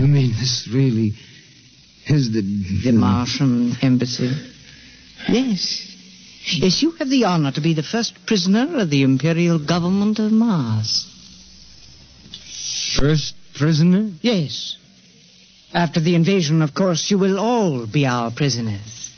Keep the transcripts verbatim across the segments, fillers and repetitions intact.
You mean this really is the... The Martian embassy? Yes. Yes, you have the honor to be the first prisoner of the Imperial Government of Mars. First prisoner? Yes. After the invasion, of course, you will all be our prisoners.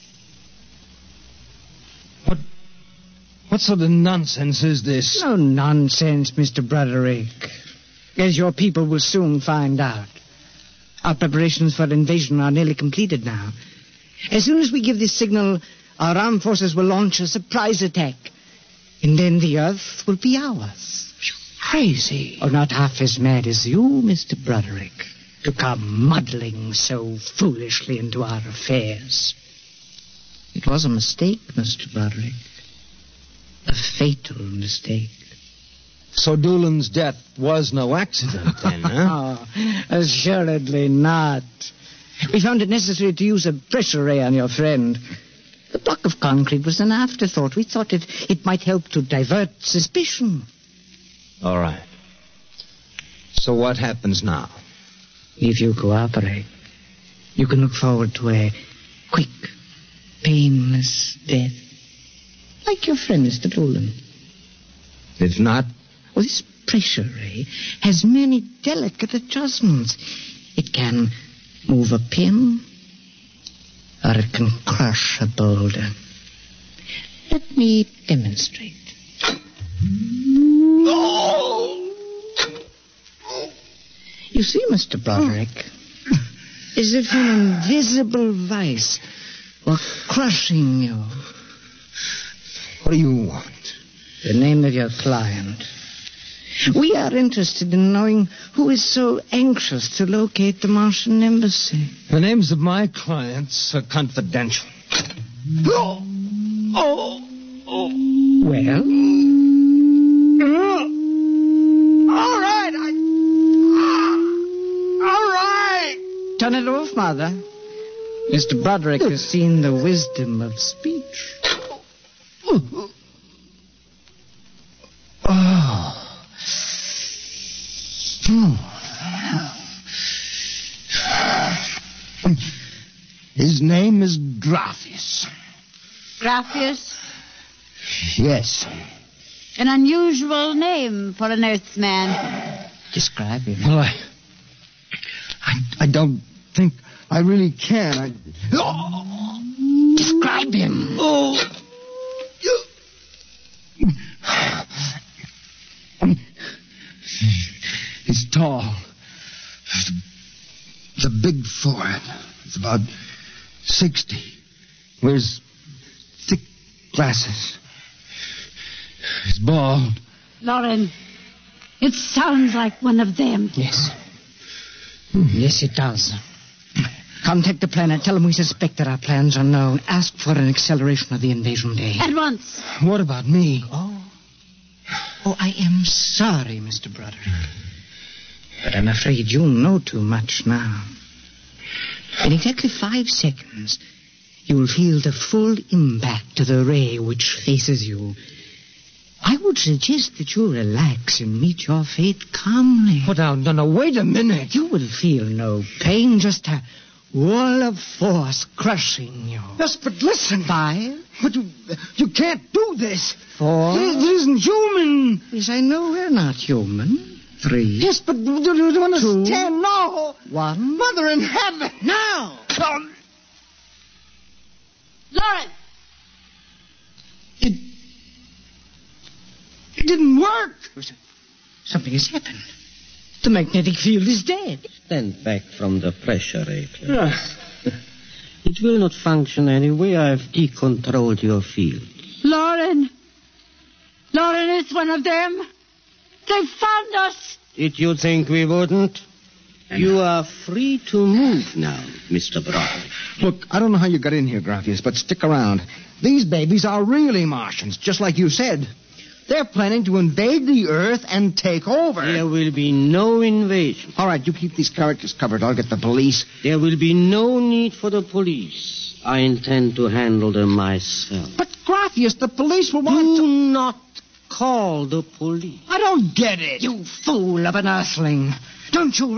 What... What sort of nonsense is this? No nonsense, Mister Broderick. As your people will soon find out. Our preparations for invasion are nearly completed now. As soon as we give this signal, our armed forces will launch a surprise attack. And then the Earth will be ours. You're crazy. Oh, not half as mad as you, Mister Broderick, to come muddling so foolishly into our affairs. It was a mistake, Mister Broderick. A fatal mistake. So Doolan's death was no accident, then, huh? Oh, assuredly not. We found it necessary to use a pressure ray on your friend. The block of concrete was an afterthought. We thought it, it might help to divert suspicion. All right. So what happens now? If you cooperate, you can look forward to a quick, painless death. Like your friend, Mister Doolan. If not? Well, this pressure ray has many delicate adjustments. It can move a pin, or it can crush a boulder. Let me demonstrate. You see, Mister Broderick, as if an invisible vice were crushing you. What do you want? The name of your client. We are interested in knowing who is so anxious to locate the Martian embassy. The names of my clients are confidential. Oh! Oh! Oh! Well? All right! I... All right! Turn it off, Mother. Mister Broderick has seen the wisdom of speech. Oh. His name is Graphius. Graphius? Yes. An unusual name for an Earthman. Describe him. Well, I... I, I don't think I really can. I... Oh. Describe him. Oh. He's tall. The big forehead. It's about sixty. Wears thick glasses. He's bald. Lauren, it sounds like one of them. Yes. Yes, it does. Contact the planet. Tell them we suspect that our plans are known. Ask for an acceleration of the invasion day. At once. What about me? Oh. Oh, I am sorry, Mister Broderick. But I'm afraid you know too much now. In exactly five seconds, you will feel the full impact of the ray which faces you. I would suggest that you relax and meet your fate calmly. What now? No, no, wait a minute. You will feel no pain, just a wall of force crushing you. Yes, but listen. Five. But you, you can't do this. Four. This, this isn't human. Yes, I know we're not human. Three. Yes, but you, you don't understand. Two. No. One. Mother in heaven. Now. Um, Lauren! it, it didn't work. Something has happened. The magnetic field is dead. Stand back from the pressure ray. Uh, It will not function anyway. I've decontrolled your field. Lauren! Lauren is one of them. They found us. Did you think we wouldn't? You are free to move now, Mister Broderick. Look, I don't know how you got in here, Graphius, but stick around. These babies are really Martians, just like you said. They're planning to invade the Earth and take over. There will be no invasion. All right, you keep these characters covered. I'll get the police. There will be no need for the police. I intend to handle them myself. But, Graphius, the police will want Do to... not call the police. I don't get it. You fool of an earthling. Don't you